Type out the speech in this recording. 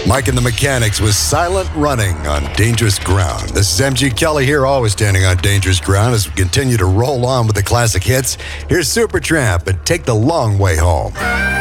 Mike and the Mechanics with Silent Running on Dangerous Ground. This is MG Kelly here, always standing on dangerous ground as we continue to roll on with the classic hits. Here's Supertramp and Take the Long Way Home.